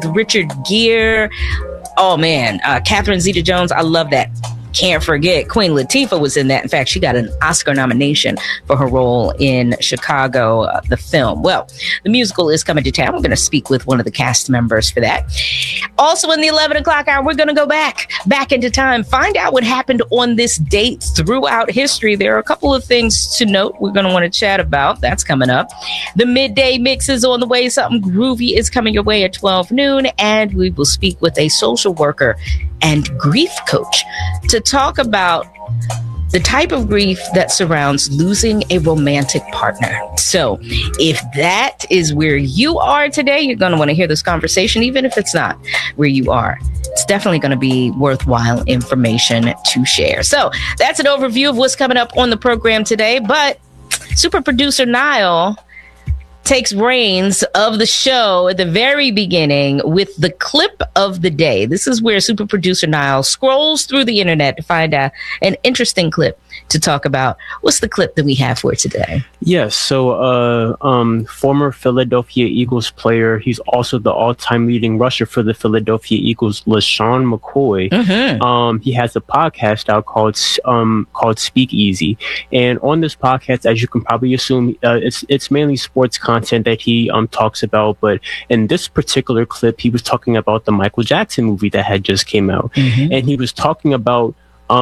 Richard Gere. Oh man, Catherine Zeta-Jones. I love that. Can't forget Queen Latifah was in that. In fact, she got an Oscar nomination for her role in Chicago, the film. Well, the musical is coming to town. We're going to speak with one of the cast members for that. Also in the 11 o'clock hour, we're going to go back into time, find out what happened on this date throughout history. There are a couple of things to note we're going to want to chat about. That's coming up. The midday mix is on the way. Something groovy is coming your way at 12 noon. And we will speak with a social worker and grief coach to talk about the type of grief that surrounds losing a romantic partner. So if that is where you are today, you're going to want to hear this conversation, even if it's not where you are. It's definitely going to be worthwhile information to share. So that's an overview of what's coming up on the program today. But super producer Niall takes reins of the show at the very beginning with the clip of the day. This is where super producer Niall scrolls through the internet to find an interesting clip to talk about. What's the clip that we have for today? Yes. So former Philadelphia Eagles player. He's also the all-time leading rusher for the Philadelphia Eagles, LeSean McCoy. Mm-hmm. He has a podcast out called Speak Easy. And on this podcast, as you can probably assume, it's mainly sports content that he talks about. But in this particular clip, he was talking about the Michael Jackson movie that had just came out. Mm-hmm. And he was talking about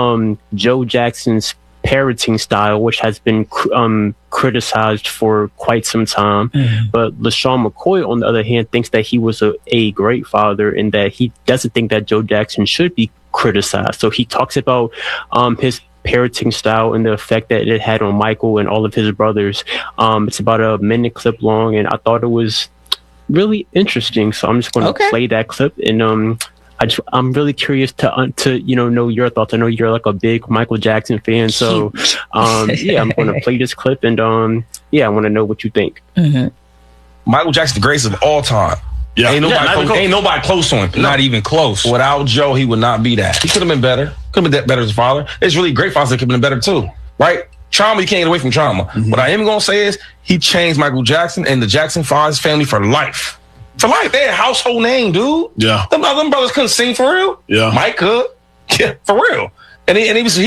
Joe Jackson's parenting style, which has been criticized for quite some time. Mm-hmm. But LeSean McCoy, on the other hand, thinks that he was a great father and that he doesn't think that Joe Jackson should be criticized. So he talks about his parenting style and the effect that it had on Michael and all of his brothers. It's about a minute clip long, and I thought it was really interesting. So I'm just going to play that clip, and I'm really curious to know your thoughts. I know you're like a big Michael Jackson fan, so I'm going to play this clip, and I want to know what you think. Mm-hmm. Michael Jackson, the greatest of all time. Yeah, ain't nobody close to him. No. Not even close. Without Joe, he would not be that. He could have been better. Could have been better as a father. It's really great fathers that could have been better too, right? Trauma, you can't get away from trauma. Mm-hmm. What I am going to say is he changed Michael Jackson and the Jackson 5's family for life. For life. They had a household name, dude. Yeah. Them brothers couldn't sing for real. Yeah. Mike could. Yeah, for real. And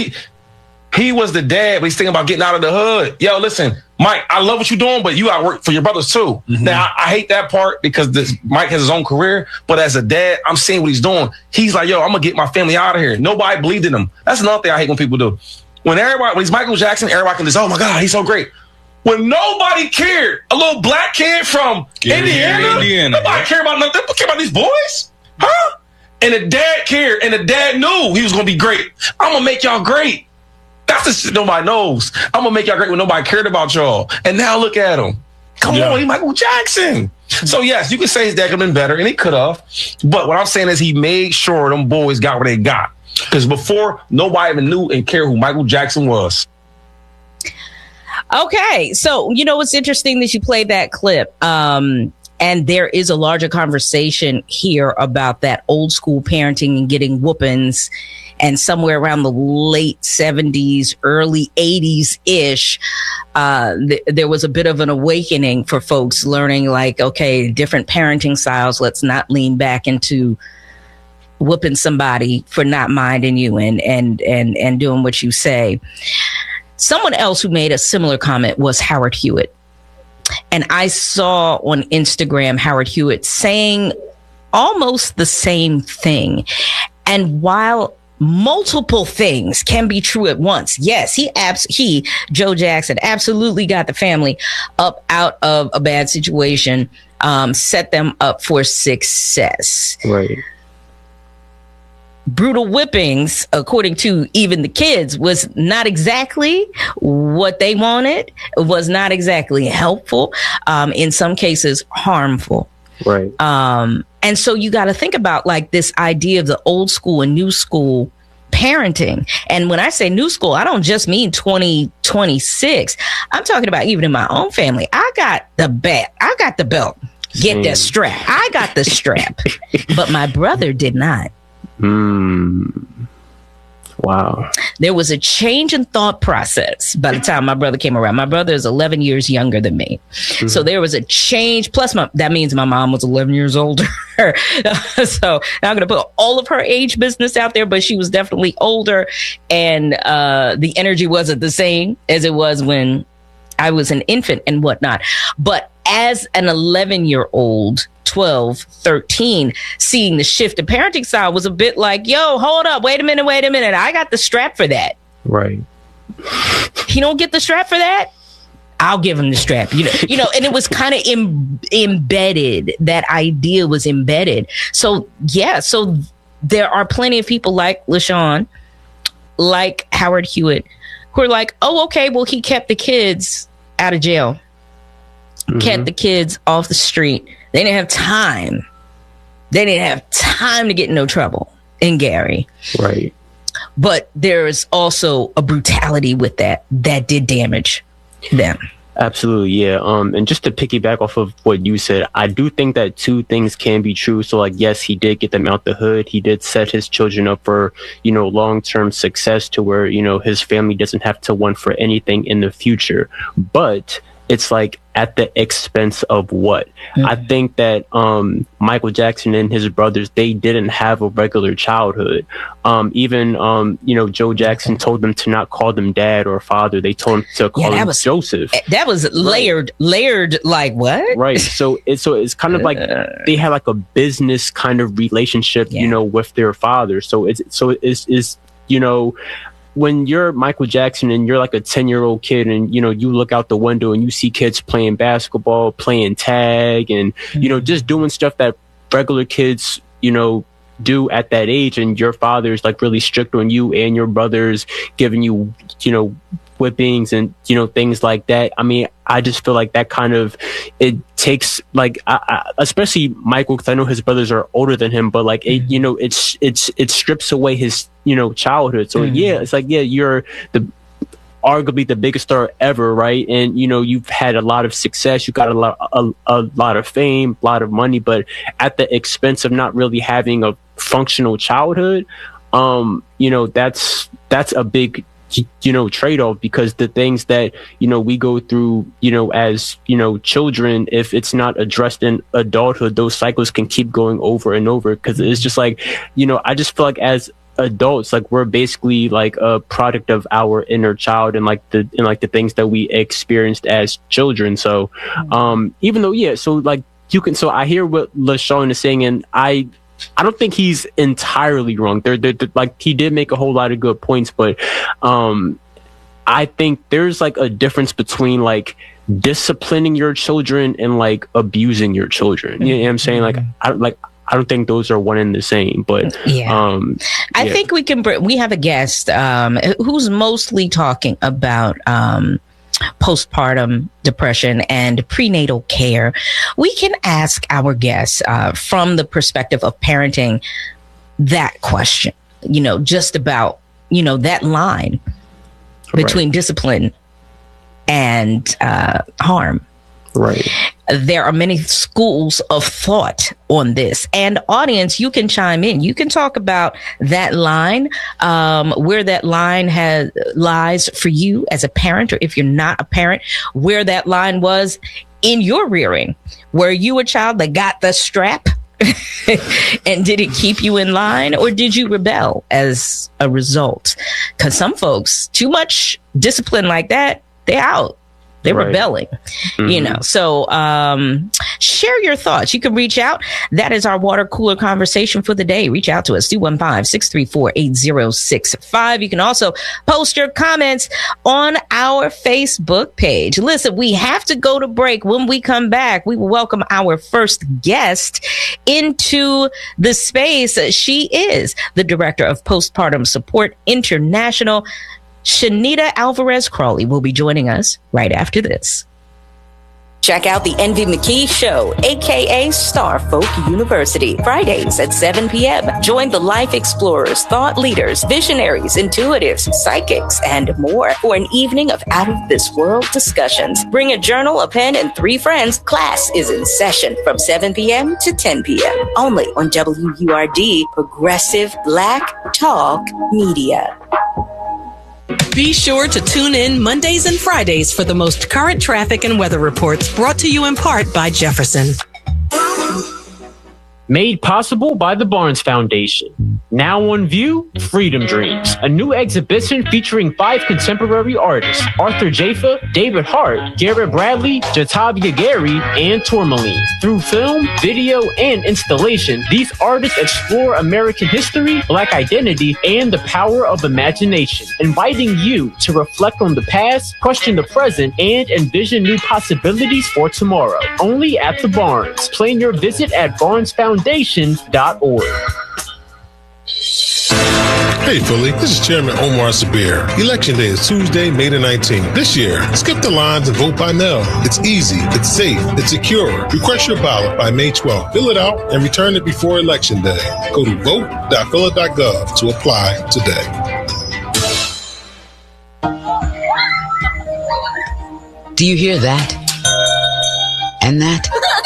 he was the dad, but he's thinking about getting out of the hood. Yo, listen, Mike, I love what you're doing, but you got to work for your brothers too. Mm-hmm. Now, I hate that part because Mike has his own career, but as a dad, I'm seeing what he's doing. He's like, yo, I'm going to get my family out of here. Nobody believed in him. That's another thing I hate when people do. When he's Michael Jackson, everybody can just, oh my God, he's so great. When nobody cared, a little black kid from Indiana, nobody cared about nothing. They care about these boys, huh? And the dad cared, and the dad knew he was gonna be great. I'm gonna make y'all great. That's the shit nobody knows. I'm gonna make y'all great when nobody cared about y'all. And now look at him. Come on, he's Michael Jackson. So yes, you could say his dad could have been better, and he could have. But what I'm saying is he made sure them boys got what they got. Because before, nobody even knew and cared who Michael Jackson was. Okay, so it's interesting that you played that clip, and there is a larger conversation here about that old school parenting and getting whoopings, and somewhere around the late 70s, early 80s-ish, there was a bit of an awakening for folks learning like, okay, different parenting styles, let's not lean back into whooping somebody for not minding you and doing what you say. Someone else who made a similar comment was Howard Hewitt. And I saw on Instagram Howard Hewitt saying almost the same thing. And while multiple things can be true at once, yes, Joe Jackson, absolutely got the family up out of a bad situation, set them up for success. Right. Brutal whippings, according to even the kids, was not exactly what they wanted, was not exactly helpful, in some cases harmful. Right. And so you got to think about like this idea of the old school and new school parenting. And when I say new school, I don't just mean 2026. I'm talking about even in my own family. I got the belt. Get the strap. I got the strap, but my brother did not. Wow. There was a change in thought process by the time my brother came around. My brother is 11 years younger than me. Mm-hmm. So there was a change. Plus, that means my mom was 11 years older. So now I'm going to put all of her age business out there, but she was definitely older. And the energy wasn't the same as it was when I was an infant and whatnot. But as an 11-year-old, 12, 13, seeing the shift in parenting style was a bit like, yo, hold up, wait a minute. I got the strap for that. Right. He don't get the strap for that? I'll give him the strap. You know, and it was kind of embedded. That idea was embedded. So, yeah. So there are plenty of people like LaShawn, like Howard Hewitt, who are like, oh, okay, well, he kept the kids out of jail, kept the kids off the street. They didn't have time. They didn't have time to get in no trouble in Gary. Right. But there's also a brutality with that did damage them. Absolutely, yeah. And just to piggyback off of what you said, I do think that two things can be true. So, like, yes, he did get them out the hood. He did set his children up for, long-term success to where, his family doesn't have to want for anything in the future. But it's like at the expense of what? Mm-hmm. I think that Michael Jackson and his brothers, they didn't have a regular childhood. Even Joe Jackson told them to not call them dad or father. They told him to call him Joseph. That was layered, like what? Right. So it's kind of like they had like a business kind of relationship, with their father. So it's when you're Michael Jackson and you're like a 10-year-old kid and, you look out the window and you see kids playing basketball, playing tag and, just doing stuff that regular kids, do at that age. And your father's like really strict on you and your brothers giving you, whippings and, things like that. I mean, I just feel like that kind of, it takes like, especially Michael, because I know his brothers are older than him, but like, it strips away his, childhood. So it's like, you're arguably the biggest star ever, right? And you've had a lot of success, you got a lot of fame, a lot of money, but at the expense of not really having a functional childhood. That's a big trade-off, because the things that we go through as children, if it's not addressed in adulthood, those cycles can keep going over and over, because it's just like I just feel like as adults, like we're basically like a product of our inner child and like the things that we experienced as children. So even though so like so I hear what LaShawn is saying, and I don't think he's entirely wrong. They're like, he did make a whole lot of good points, but I think there's like a difference between like disciplining your children and like abusing your children. You know what I'm saying? Like I don't think those are one and the same, but I think we have a guest who's mostly talking about postpartum depression and prenatal care. We can ask our guests from the perspective of parenting that question, just about, that line between discipline and harm. Right. There are many schools of thought on this, and audience, you can chime in. You can talk about that line, where that line lies for you as a parent, or if you're not a parent, where that line was in your rearing. Were you a child that got the strap? And did it keep you in line, or did you rebel as a result? Because some folks, too much discipline like that, they're out. They're rebelling, So share your thoughts. You can reach out. That is our water cooler conversation for the day. Reach out to us, 215-634-8065. You can also post your comments on our Facebook page. Listen, we have to go to break. When we come back, we will welcome our first guest into the space. She is the Director of Postpartum Support International. Shanita Alvarez Crawley will be joining us right after this. Check out the Envy McKee Show, a.k.a. Star Folk University, Fridays at 7 p.m. Join the life explorers, thought leaders, visionaries, intuitives, psychics, and more for an evening of out-of-this-world discussions. Bring a journal, a pen, and 3 friends. Class is in session from 7 p.m. to 10 p.m. Only on WURD, Progressive Black Talk Media. Be sure to tune in Mondays and Fridays for the most current traffic and weather reports, brought to you in part by Jefferson. Made possible by the Barnes Foundation. Now on view, Freedom Dreams, a new exhibition featuring 5 contemporary artists, Arthur Jafa, David Hart, Garrett Bradley, Jatavia Gary, and Tourmaline. Through film, video, and installation, these artists explore American history, Black identity, and the power of imagination, inviting you to reflect on the past, question the present, and envision new possibilities for tomorrow. Only at the Barnes. Plan your visit at barnesfoundation.org. Hey Philly, this is Chairman Omar Sabir. Election Day is Tuesday, May the 19th. This year, skip the lines and vote by mail. It's easy, it's safe, it's secure. Request your ballot by May 12th. Fill it out and return it before Election Day. Go to vote.phila.gov to apply today. Do you hear that? And that?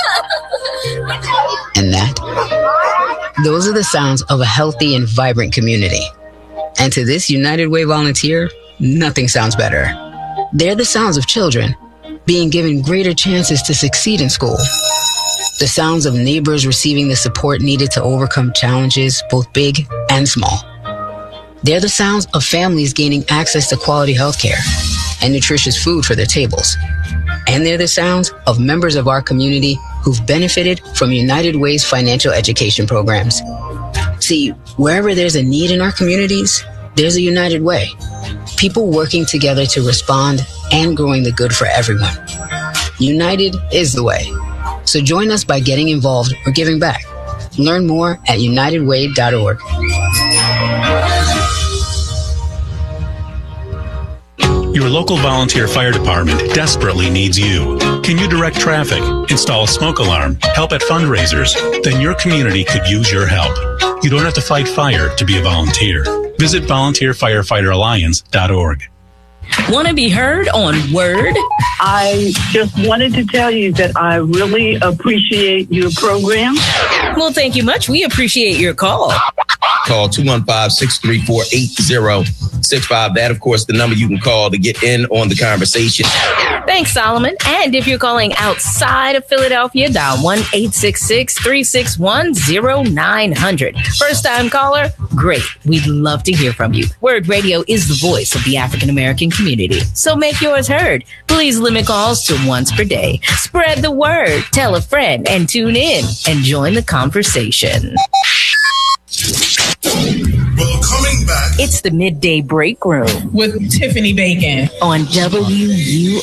And that? Those are the sounds of a healthy and vibrant community. And to this United Way volunteer, nothing sounds better. They're the sounds of children being given greater chances to succeed in school. The sounds of neighbors receiving the support needed to overcome challenges, both big and small. They're the sounds of families gaining access to quality healthcare and nutritious food for their tables. And they're the sounds of members of our community who've benefited from United Way's financial education programs. See, wherever there's a need in our communities, there's a United Way. People working together to respond and growing the good for everyone. United is the way. So join us by getting involved or giving back. Learn more at unitedway.org. Your local volunteer fire department desperately needs you. Can you direct traffic, install a smoke alarm, help at fundraisers? Then your community could use your help. You don't have to fight fire to be a volunteer. Visit volunteerfirefighteralliance.org. Want to be heard on Word? I just wanted to tell you that I really appreciate your program. Well, thank you much. We appreciate your call. Call 215-634-8065. That, of course, the number you can call to get in on the conversation. Thanks, Solomon. And if you're calling outside of Philadelphia, dial 1-866-361-0900. First-time caller? Great. We'd love to hear from you. Word Radio is the voice of the African-American community. So make yours heard. Please limit calls to once per day. Spread the word. Tell a friend and tune in and join the conversation. Well, coming back. It's the Midday Break Room with Tiffany Bacon on WURD.